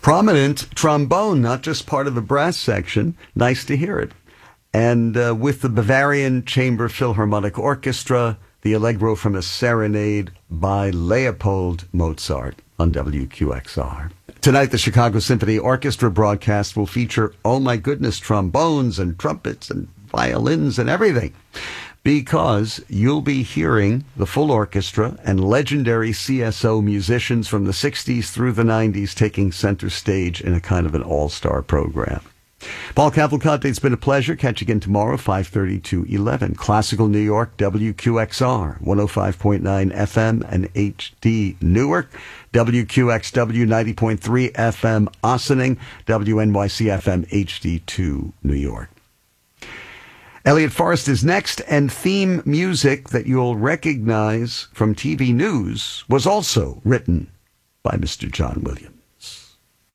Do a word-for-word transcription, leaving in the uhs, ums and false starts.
Prominent trombone, not just part of the brass section. Nice to hear it. And uh, with the Bavarian Chamber Philharmonic Orchestra, the Allegro from a Serenade by Leopold Mozart on W Q X R. Tonight, the Chicago Symphony Orchestra broadcast will feature, oh my goodness, trombones and trumpets and violins and everything, because you'll be hearing the full orchestra and legendary C S O musicians from the sixties through the nineties taking center stage in a kind of an all-star program. Paul Cavalcante, it's been a pleasure. Catch you again tomorrow, five thirty to eleven. Classical New York, W Q X R, one oh five point nine F M and H D Newark, W Q X W ninety point three F M Ossining, W N Y C F M H D two New York. Elliot Forrest is next, and theme music that you'll recognize from T V news was also written by Mister John Williams.